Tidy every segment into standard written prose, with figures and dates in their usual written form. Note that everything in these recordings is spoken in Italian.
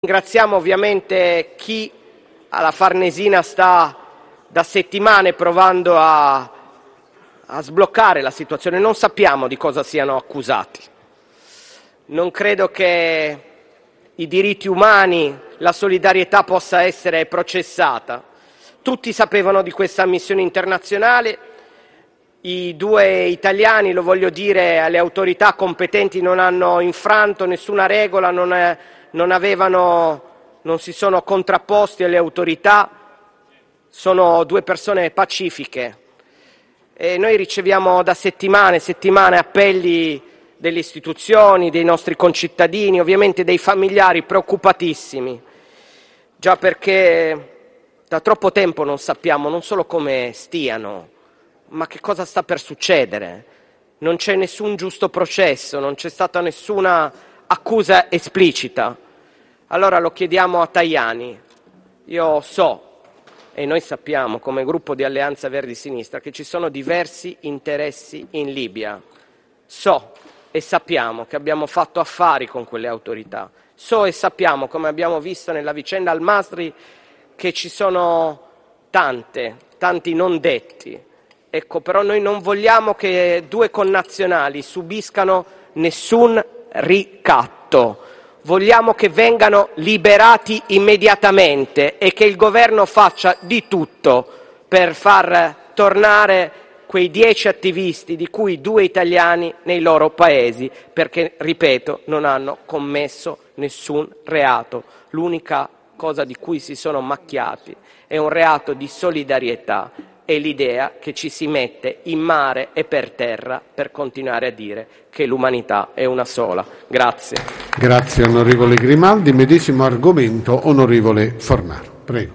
Ringraziamo ovviamente chi alla Farnesina sta da settimane provando a sbloccare la situazione. Non sappiamo di cosa siano accusati. Non credo che i diritti umani, la solidarietà possa essere processata. Tutti sapevano di questa missione internazionale. I due italiani, lo voglio dire alle autorità competenti, non hanno infranto nessuna regola, non si sono contrapposti alle autorità, sono due persone pacifiche. E noi riceviamo da settimane appelli delle istituzioni, dei nostri concittadini, ovviamente dei familiari preoccupatissimi, già perché da troppo tempo non sappiamo non solo come stiano, ma che cosa sta per succedere. Non c'è nessun giusto processo, non c'è stata nessuna accusa esplicita. Allora lo chiediamo a Tajani. Io so, e noi sappiamo come gruppo di Alleanza Verdi Sinistra, che ci sono diversi interessi in Libia. So e sappiamo che abbiamo fatto affari con quelle autorità. So e sappiamo, come abbiamo visto nella vicenda Al-Masri, che ci sono tanti non detti. Ecco, però noi non vogliamo che due connazionali subiscano nessun ricatto. Vogliamo che vengano liberati immediatamente e che il governo faccia di tutto per far tornare quei 10 attivisti, di cui 2 italiani, nei loro paesi, perché, ripeto, non hanno commesso nessun reato. L'unica cosa di cui si sono macchiati è un reato di solidarietà e l'idea che ci si mette in mare e per terra per continuare a dire che l'umanità è una sola. Grazie. Grazie onorevole Grimaldi. Medesimo argomento, onorevole Fornaro. Prego.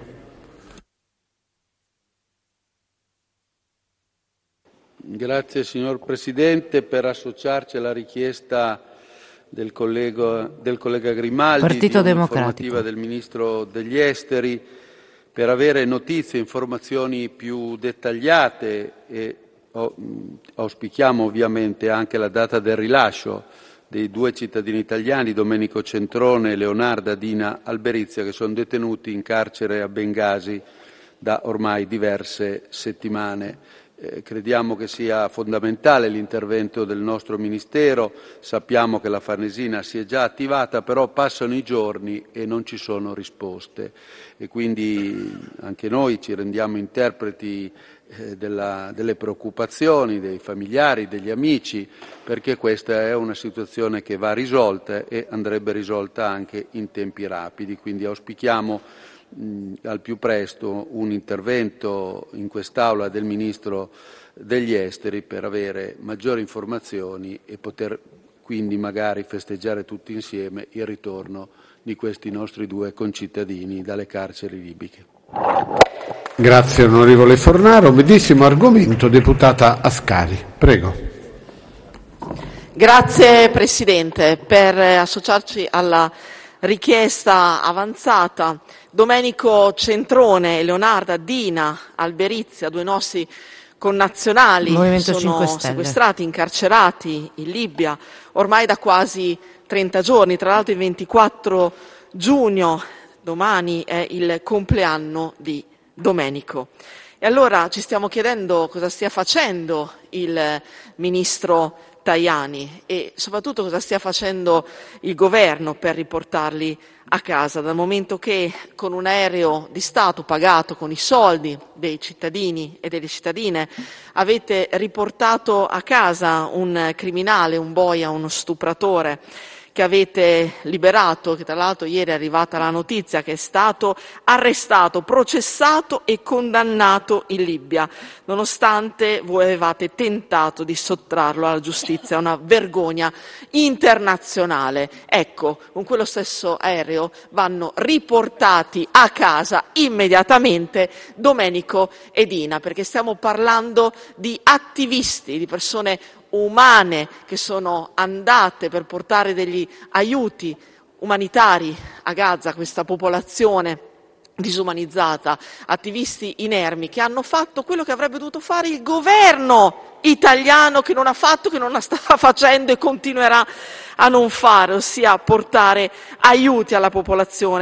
Grazie signor Presidente. Per associarci alla richiesta del collega Grimaldi Partito di Democratico, un'informativa del Ministro degli Esteri, per avere notizie e informazioni più dettagliate e auspichiamo ovviamente anche la data del rilascio dei 2 cittadini italiani, Domenico Centrone e Leonarda Dina Alberizia, che sono detenuti in carcere a Bengasi da ormai diverse settimane. Crediamo che sia fondamentale l'intervento del nostro Ministero, sappiamo che la Farnesina si è già attivata, però passano i giorni e non ci sono risposte e quindi anche noi ci rendiamo interpreti delle preoccupazioni dei familiari, degli amici, perché questa è una situazione che va risolta e andrebbe risolta anche in tempi rapidi, quindi auspichiamo al più presto un intervento in quest'Aula del Ministro degli Esteri per avere maggiori informazioni e poter quindi magari festeggiare tutti insieme il ritorno di questi nostri 2 concittadini dalle carceri libiche. Grazie onorevole Fornaro. Medesimo argomento, deputata Ascari. Prego. Grazie Presidente. Per associarci alla richiesta avanzata, Domenico Centrone e Leonarda Dina Alberizia, 2 nostri connazionali, Movimento sono 5 Stelle, sequestrati, incarcerati in Libia ormai da quasi 30 giorni. Tra l'altro il 24 giugno, domani, è il compleanno di Domenico. E allora ci stiamo chiedendo cosa stia facendo il Ministro Tajani e soprattutto cosa stia facendo il governo per riportarli a casa, dal momento che con un aereo di Stato pagato con i soldi dei cittadini e delle cittadine avete riportato a casa un criminale, un boia, uno stupratore che avete liberato, che tra l'altro ieri è arrivata la notizia che è stato arrestato, processato e condannato in Libia, nonostante voi avevate tentato di sottrarlo alla giustizia, una vergogna internazionale. Ecco, con quello stesso aereo vanno riportati a casa immediatamente Domenico e Dina, perché stiamo parlando di attivisti, di persone umane che sono andate per portare degli aiuti umanitari a Gaza, a questa popolazione disumanizzata, attivisti inermi che hanno fatto quello che avrebbe dovuto fare il governo italiano, che non ha fatto, che non sta facendo e continuerà a non fare, ossia portare aiuti alla popolazione.